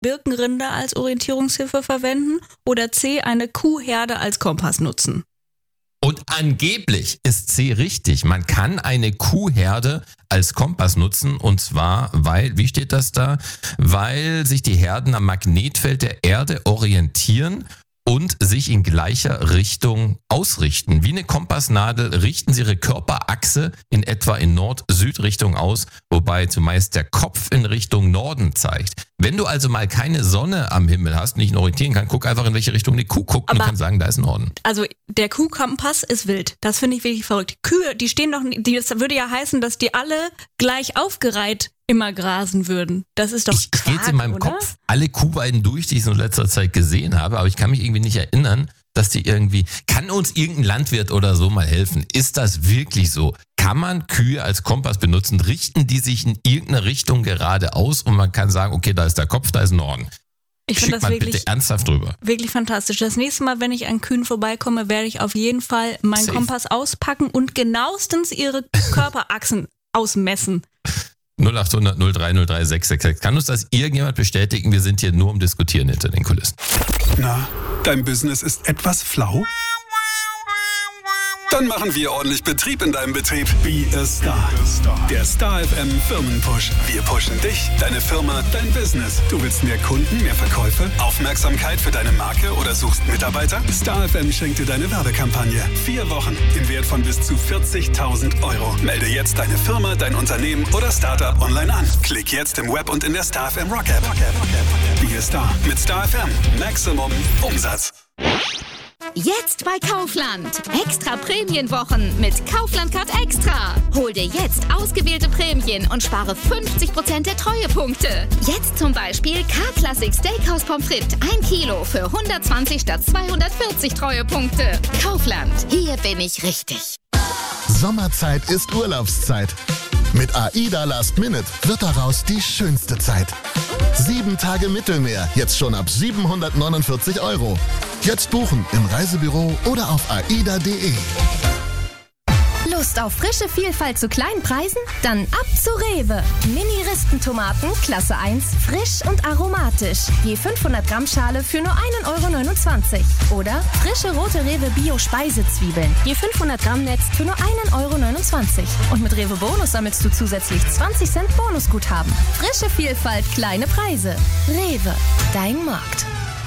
Birkenrinde als Orientierungshilfe verwenden oder C, eine Kuhherde als Kompass nutzen. Und angeblich ist C richtig. Man kann eine Kuhherde als Kompass nutzen und zwar, weil, wie steht das da? Weil sich die Herden am Magnetfeld der Erde orientieren und sich in gleicher Richtung ausrichten. Wie eine Kompassnadel richten sie ihre Körperachse in etwa in Nord-Süd-Richtung aus, wobei zumeist der Kopf in Richtung Norden zeigt. Wenn du also mal keine Sonne am Himmel hast, nicht orientieren kann, guck einfach, in welche Richtung die Kuh guckt und kann sagen, da ist Norden. Also der Kuhkompass ist wild. Das finde ich wirklich verrückt. Kühe, die stehen doch, das würde ja heißen, dass die alle gleich aufgereiht immer grasen würden. Das ist doch Quark, ich gehe jetzt in meinem Kopf alle Kuhweiden durch, die ich in letzter Zeit gesehen habe, aber ich kann mich irgendwie nicht erinnern, dass die irgendwie, kann uns irgendein Landwirt oder so mal helfen? Ist das wirklich so? Kann man Kühe als Kompass benutzen? Richten die sich in irgendeine Richtung geradeaus und man kann sagen, okay, da ist der Kopf, da ist Norden. Ich finde das wirklich, bitte ernsthaft drüber. Wirklich fantastisch. Das nächste Mal, wenn ich an Kühen vorbeikomme, werde ich auf jeden Fall meinen Kompass auspacken und genauestens ihre Körperachsen ausmessen. 0800 0303 666. Kann uns das irgendjemand bestätigen? Wir sind hier nur um Diskutieren hinter den Kulissen. Na, dein Business ist etwas flau? Dann machen wir ordentlich Betrieb in deinem Betrieb. Be a Star. Der Star FM Firmenpush. Wir pushen dich, deine Firma, dein Business. Du willst mehr Kunden, mehr Verkäufe, Aufmerksamkeit für deine Marke oder suchst Mitarbeiter? Star FM schenkt dir deine Werbekampagne. 4 Wochen im Wert von bis zu 40.000 €. Melde jetzt deine Firma, dein Unternehmen oder Startup online an. Klick jetzt im Web und in der Star FM Rock App. Be a Star mit Star FM. Maximum Umsatz. Jetzt bei Kaufland. Extra Prämienwochen mit Kaufland Card Extra. Hol dir jetzt ausgewählte Prämien und spare 50% der Treuepunkte. Jetzt zum Beispiel K-Classic Steakhouse Pommes frites 1 Kilo für 120 statt 240 Treuepunkte. Kaufland. Hier bin ich richtig. Sommerzeit ist Urlaubszeit. Mit AIDA Last Minute wird daraus die schönste Zeit. 7 Tage Mittelmeer, jetzt schon ab 749 €. Jetzt buchen im Reisebüro oder auf aida.de. Lust auf frische Vielfalt zu kleinen Preisen? Dann ab zu Rewe. Mini-Ristentomaten, Klasse 1, frisch und aromatisch. Je 500 Gramm Schale für nur 1,29 €. Oder frische rote Rewe Bio-Speisezwiebeln. Je 500 Gramm Netz für nur 1,29 €. Und mit Rewe Bonus sammelst du zusätzlich 20 Cent Bonusguthaben. Frische Vielfalt, kleine Preise. Rewe, dein Markt.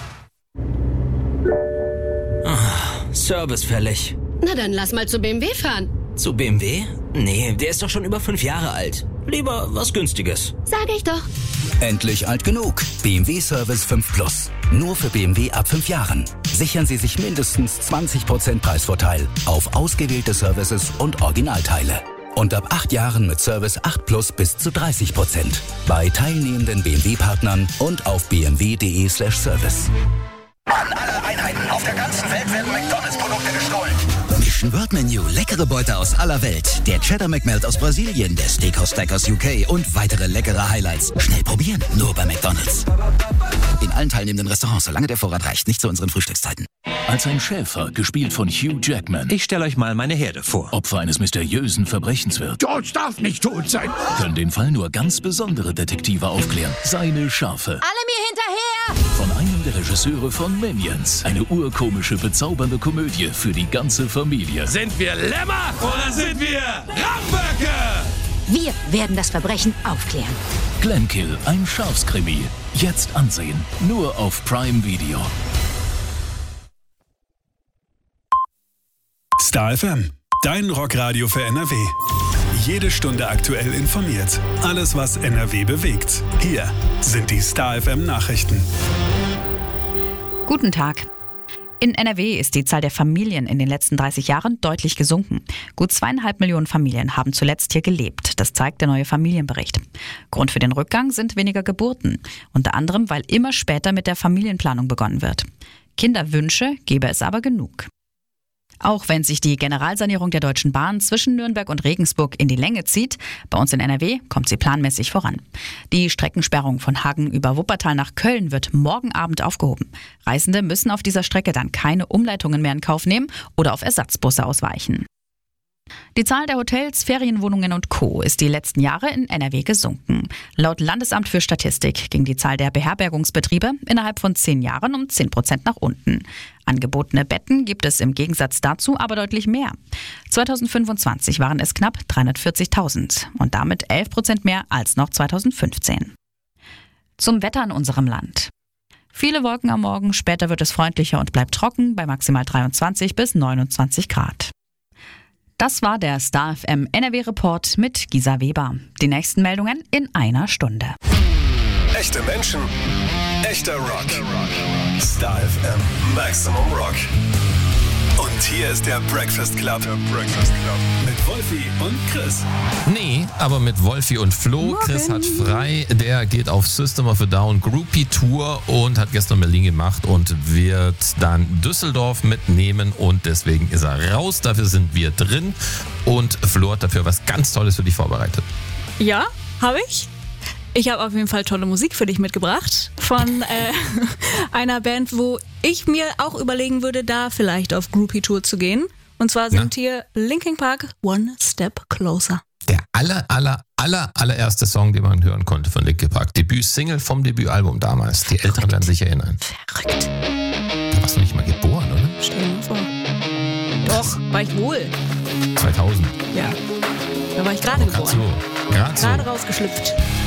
Service fällig. Na dann lass mal zu BMW fahren. Zu BMW? Nee, der ist doch schon über 5 Jahre alt. Lieber was Günstiges. Sag ich doch. Endlich alt genug. BMW Service 5 Plus. Nur für BMW ab 5 Jahren. Sichern Sie sich mindestens 20% Preisvorteil auf ausgewählte Services und Originalteile. Und ab 8 Jahren mit Service 8 Plus bis zu 30%. Bei teilnehmenden BMW-Partnern und auf bmw.de/service. An alle Einheiten auf der ganzen Welt werden McDonalds-Produkte gestohlen. Mission World Menu, leckere Beute aus aller Welt. Der Cheddar McMelt aus Brasilien, der Steakhouse Stack aus UK und weitere leckere Highlights. Schnell probieren, nur bei McDonalds. In allen teilnehmenden Restaurants, solange der Vorrat reicht, nicht zu unseren Frühstückszeiten. Als ein Schäfer, gespielt von Hugh Jackman. Ich stelle euch mal meine Herde vor. Opfer eines mysteriösen Verbrechens wird. George darf nicht tot sein. Können den Fall nur ganz besondere Detektive aufklären. Seine Schafe. Alle mir hinterher! Von einem der Regisseure von Minions. Eine urkomische, bezaubernde Komödie für die ganze Familie. Sind wir Lämmer oder sind wir Ramböcke? Wir werden das Verbrechen aufklären. Glenkill, ein Schafskrimi. Jetzt ansehen. Nur auf Prime Video. Star FM, dein Rockradio für NRW. Jede Stunde aktuell informiert. Alles, was NRW bewegt. Hier sind die Star FM Nachrichten. Guten Tag. In NRW ist die Zahl der Familien in den letzten 30 Jahren deutlich gesunken. Gut 2,5 Millionen Familien haben zuletzt hier gelebt. Das zeigt der neue Familienbericht. Grund für den Rückgang sind weniger Geburten. Unter anderem, weil immer später mit der Familienplanung begonnen wird. Kinderwünsche gäbe es aber genug. Auch wenn sich die Generalsanierung der Deutschen Bahn zwischen Nürnberg und Regensburg in die Länge zieht, bei uns in NRW kommt sie planmäßig voran. Die Streckensperrung von Hagen über Wuppertal nach Köln wird morgen Abend aufgehoben. Reisende müssen auf dieser Strecke dann keine Umleitungen mehr in Kauf nehmen oder auf Ersatzbusse ausweichen. Die Zahl der Hotels, Ferienwohnungen und Co. ist die letzten Jahre in NRW gesunken. Laut Landesamt für Statistik ging die Zahl der Beherbergungsbetriebe innerhalb von 10 Jahren um 10% nach unten. Angebotene Betten gibt es im Gegensatz dazu aber deutlich mehr. 2025 waren es knapp 340.000 und damit 11% mehr als noch 2015. Zum Wetter in unserem Land. Viele Wolken am Morgen, später wird es freundlicher und bleibt trocken bei maximal 23 bis 29 Grad. Das war der Star FM NRW Report mit Gisa Weber. Die nächsten Meldungen in einer Stunde. Echte Menschen, echter Rock. Star FM Maximum Rock. Und hier ist der Breakfast Club. Mit Wolfi und Chris. Nee, aber mit Wolfi und Flo. Morgen. Chris hat frei. Der geht auf System of a Down Groupie Tour und hat gestern Berlin gemacht und wird dann Düsseldorf mitnehmen. Und deswegen ist er raus. Dafür sind wir drin. Und Flo hat dafür was ganz Tolles für dich vorbereitet. Ja, habe ich. Ich habe auf jeden Fall tolle Musik für dich mitgebracht von einer Band, wo ich mir auch überlegen würde, da vielleicht auf Groupie-Tour zu gehen. Und zwar sind hier Linkin Park, One Step Closer. Der allererste Song, den man hören konnte von Linkin Park. Debüt-Single vom Debütalbum damals. Die Älteren werden sich erinnern. Verrückt. Da warst du nicht mal geboren, oder? Stell dir mal vor. Doch, war ich wohl. 2000. Ja. Da war ich gerade geboren. Gerade so. Gerade rausgeschlüpft.